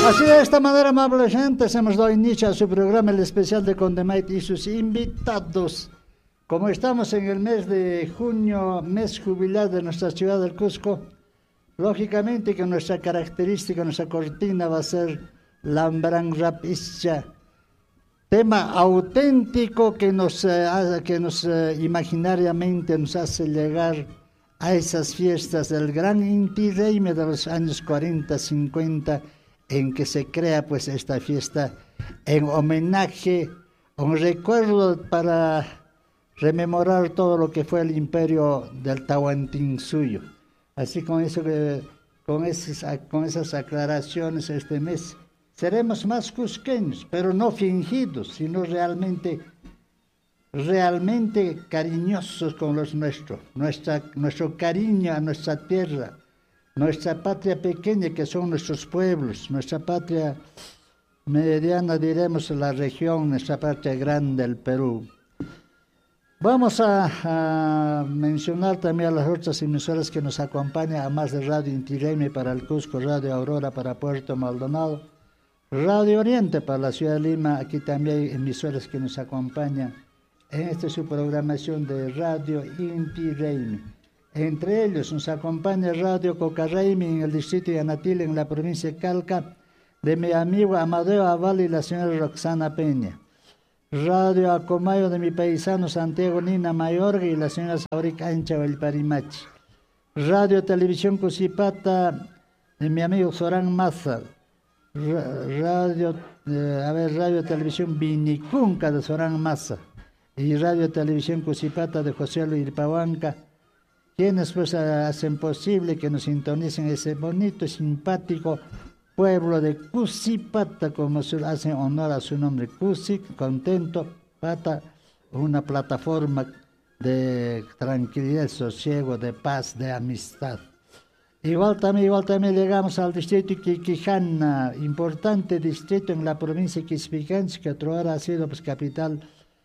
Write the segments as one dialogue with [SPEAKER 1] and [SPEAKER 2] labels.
[SPEAKER 1] Así de esta manera, amables gentes, hemos dado inicio a su programa, el especial de Condemait y sus invitados. Como estamos en el mes de junio, mes jubilar de nuestra ciudad del Cusco, lógicamente que nuestra característica, nuestra cortina va a ser Lambrán Rap Ischa, tema auténtico que nos imaginariamente nos hace llegar a esas fiestas del gran Inti Raymi de los años 40, 50, en que se crea pues esta fiesta en homenaje, un recuerdo para rememorar todo lo que fue el imperio del Tahuantinsuyo. Así con esas aclaraciones este mes seremos más cusqueños, pero no fingidos, sino realmente cariñosos con los nuestros, nuestro cariño a nuestra tierra, nuestra patria pequeña que son nuestros pueblos, nuestra patria mediana, diremos la región, nuestra patria grande, el Perú. Vamos a mencionar también a las otras emisoras que nos acompañan, además de Radio Inti Raymi para el Cusco, Radio Aurora para Puerto Maldonado, Radio Oriente para la ciudad de Lima. Aquí también hay emisoras que nos acompañan en esta su programación de Radio Inti Raymi. Entre ellos nos acompaña Radio Cocarraymi en el distrito de Anatil, en la provincia de Calca, de mi amigo Amadeo Aval y la señora Roxana Peña. Radio Acomayo de mi paisano Santiago Nina Mayorga y la señora Saurica Ancha Valparimachi. Radio Televisión Cusipata de mi amigo Során Maza. Radio Televisión Vinicunca de Során Maza. Y Radio Televisión Cusipata de José Luis Irpahuanca, quienes pues hacen posible que nos sintonicen ese bonito y simpático pueblo de Cusipata, como se hace honor a su nombre, Cusi, contento, Pata, una plataforma de tranquilidad, sosiego, de paz, de amistad. Igual también llegamos al distrito Quiquijana, importante distrito en la provincia de Quispicanchi, que ahora ha sido pues capital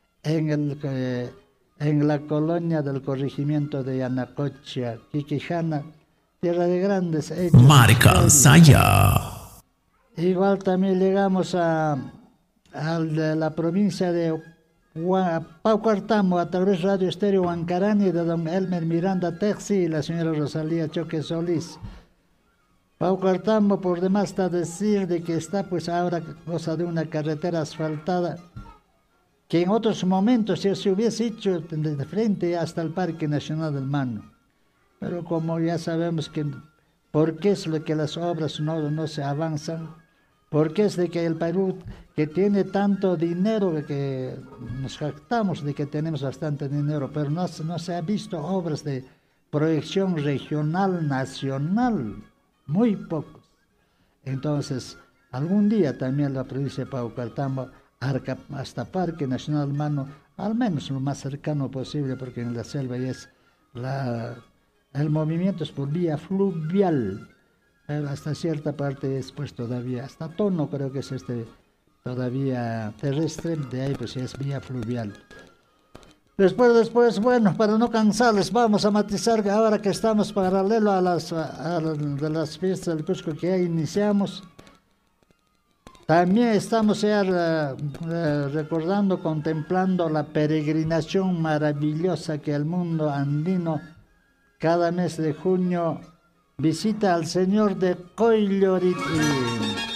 [SPEAKER 1] en la colonia del corregimiento de Yanacocha, Quiquijana, tierra de grandes hechos.
[SPEAKER 2] Marca Saya.
[SPEAKER 1] Igual también llegamos a la provincia de Paucartambo a través de Radio Estéreo Huancarani de don Elmer Miranda Texi y la señora Rosalía Choque Solís. Paucartambo, por demás está decir de que está pues ahora cosa de una carretera asfaltada que en otros momentos se hubiese hecho de frente hasta el Parque Nacional del Mano. Pero como ya sabemos que por qué es lo que las obras no se avanzan, porque es de que el Perú, que tiene tanto dinero, que nos jactamos de que tenemos bastante dinero, pero no se ha visto obras de proyección regional, nacional, muy pocos. Entonces, algún día también la provincia de Paucartambo, hasta Parque Nacional Mano, al menos lo más cercano posible, porque en la selva ya es el movimiento es por vía fluvial. Hasta cierta parte es pues todavía, hasta Tono creo que es todavía terrestre, de ahí pues es vía fluvial. Después, bueno, para no cansarles, vamos a matizar ahora que estamos paralelo a de las fiestas del Cusco que ya iniciamos. También estamos ya recordando, contemplando la peregrinación maravillosa que el mundo andino cada mes de junio visita al Señor de Coylloritl.